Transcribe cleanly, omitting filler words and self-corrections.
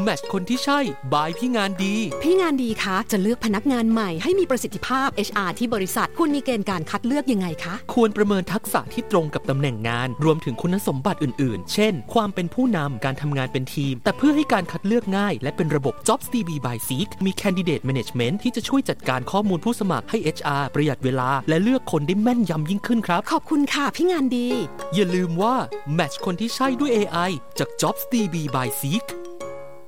แมทช์คนที่ใช่บายพี่งานดีพี่งานดีคะจะเลือกพนักงานใหม่ให้มีประสิทธิภาพ HR ที่บริษัทควรมีเกณฑ์การคัดเลือกยังไงคะควรประเมินทักษะที่ตรงกับตำแหน่งงานรวมถึงคุณสมบัติอื่นๆเช่นความเป็นผู้นำการทำงานเป็นทีมแต่เพื่อให้การคัดเลือกง่ายและเป็นระบบ JobsDB by Seek มี Candidate Management ที่จะช่วยจัดการข้อมูลผู้สมัครให้ HR ประหยัดเวลาและเลือกคนได้แม่นยำยิ่งขึ้นครับขอบคุณค่ะพี่งานดีอย่าลืมว่าแมทช์คนที่ใช่ด้วย AI จาก JobsDB by Seek